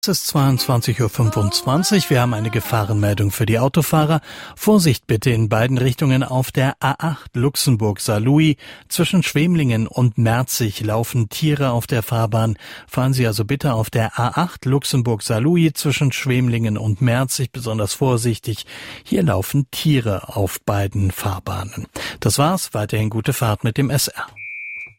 Es ist 22:25 Uhr. Wir haben eine Gefahrenmeldung für die Autofahrer. Vorsicht bitte in beiden Richtungen auf der A8 Luxemburg-Saarlouis. Zwischen Schwemlingen und Merzig laufen Tiere auf der Fahrbahn. Fahren Sie also bitte auf der A8 Luxemburg-Saarlouis zwischen Schwemlingen und Merzig besonders vorsichtig. Hier laufen Tiere auf beiden Fahrbahnen. Das war's. Weiterhin gute Fahrt mit dem SR.